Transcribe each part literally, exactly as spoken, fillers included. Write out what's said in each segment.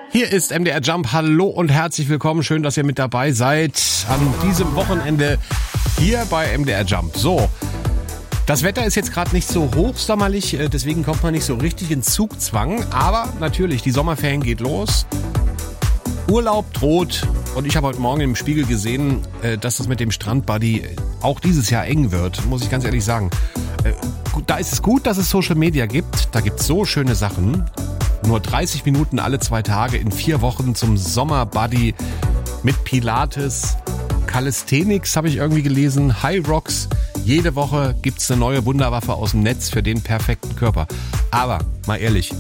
Hier ist M D R Jump. Hallo und herzlich willkommen. Schön, dass ihr mit dabei seid an diesem Wochenende hier bei M D R Jump. So, das Wetter ist jetzt gerade nicht so hochsommerlich, deswegen kommt man nicht so richtig in Zugzwang. Aber natürlich, die Sommerferien geht los. Urlaub droht und ich habe heute Morgen im Spiegel gesehen, dass es mit dem Strandbuddy auch dieses Jahr eng wird, muss ich ganz ehrlich sagen. Da ist es gut, dass es Social Media gibt. Da gibt es so schöne Sachen. Nur dreißig Minuten alle zwei Tage in vier Wochen zum Sommerbuddy mit Pilates, Calisthenics habe ich irgendwie gelesen, High Rocks. Jede Woche gibt's eine neue Wunderwaffe aus dem Netz für den perfekten Körper. Aber mal ehrlich,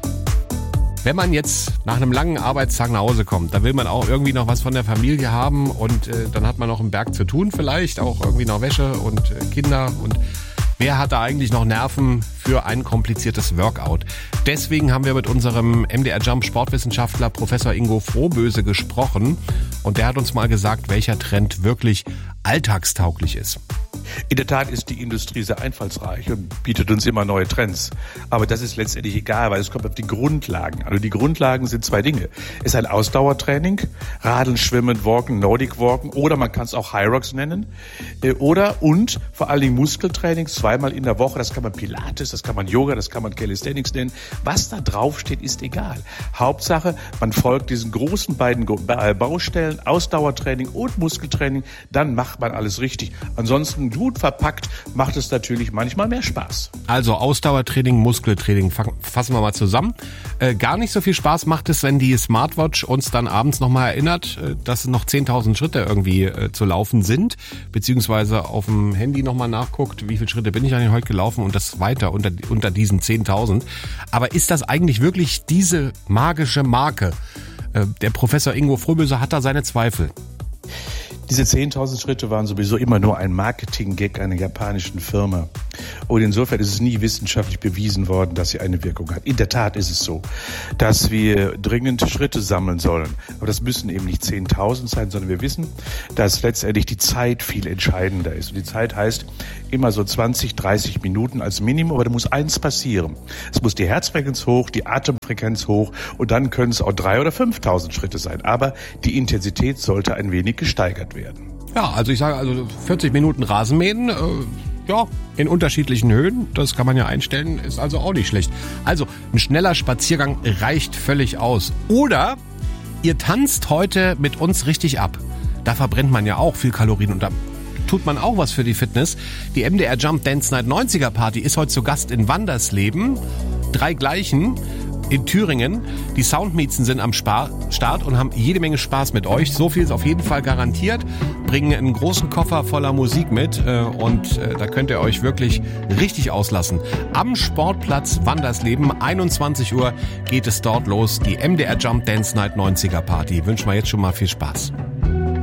wenn man jetzt nach einem langen Arbeitstag nach Hause kommt, da will man auch irgendwie noch was von der Familie haben und äh, dann hat man noch einen Berg zu tun vielleicht, auch irgendwie noch Wäsche und äh, Kinder und wer hat da eigentlich noch Nerven für ein kompliziertes Workout? Deswegen haben wir mit unserem M D R Jump Sportwissenschaftler Professor Ingo Frohböse gesprochen und der hat uns mal gesagt, welcher Trend wirklich alltagstauglich ist. In der Tat ist die Industrie sehr einfallsreich und bietet uns immer neue Trends. Aber das ist letztendlich egal, weil es kommt auf die Grundlagen an. Also die Grundlagen sind zwei Dinge. Es ist ein Ausdauertraining, Radeln, Schwimmen, Walken, Nordic Walken oder man kann es auch High Rocks nennen. Oder und vor allen Dingen Muskeltraining zweimal in der Woche. Das kann man Pilates, das kann man Yoga, das kann man Calisthenics nennen. Was da draufsteht, ist egal. Hauptsache, man folgt diesen großen beiden Baustellen, Ausdauertraining und Muskeltraining, dann macht man alles richtig. Ansonsten gut verpackt macht es natürlich manchmal mehr Spaß. Also Ausdauertraining, Muskeltraining, fassen wir mal zusammen. Äh, gar nicht so viel Spaß macht es, wenn die Smartwatch uns dann abends nochmal erinnert, äh, dass noch zehntausend Schritte irgendwie äh, zu laufen sind, beziehungsweise auf dem Handy nochmal nachguckt, wie viele Schritte bin ich eigentlich heute gelaufen und das weiter unter, unter diesen zehntausend. Aber ist das eigentlich wirklich diese magische Marke? Äh, der Professor Ingo Frohböse hat da seine Zweifel. Diese zehntausend Schritte waren sowieso immer nur ein Marketing-Gag einer japanischen Firma. Und insofern ist es nie wissenschaftlich bewiesen worden, dass sie eine Wirkung hat. In der Tat ist es so, dass wir dringend Schritte sammeln sollen. Aber das müssen eben nicht zehntausend sein, sondern wir wissen, dass letztendlich die Zeit viel entscheidender ist. Und die Zeit heißt immer so zwanzig, dreißig Minuten als Minimum. Aber da muss eins passieren. Es muss die Herzfrequenz hoch, die Atemfrequenz hoch und dann können es auch drei oder fünftausend Schritte sein. Aber die Intensität sollte ein wenig gesteigert werden. Ja, also ich sage also vierzig Minuten Rasenmähen, äh, ja, in unterschiedlichen Höhen, das kann man ja einstellen, ist also auch nicht schlecht. Also ein schneller Spaziergang reicht völlig aus. Oder ihr tanzt heute mit uns richtig ab. Da verbrennt man ja auch viel Kalorien und da tut man auch was für die Fitness. Die M D R Jump Dance Night neunziger Party ist heute zu Gast in Wandersleben. Drei Gleichen in Thüringen. Die Soundmiezen sind am Start und haben jede Menge Spaß mit euch. So viel ist auf jeden Fall garantiert. Bringen einen großen Koffer voller Musik mit und da könnt ihr euch wirklich richtig auslassen. Am Sportplatz Wandersleben, einundzwanzig Uhr geht es dort los. Die M D R Jump Dance Night neunziger Party. Wünschen wir jetzt schon mal viel Spaß.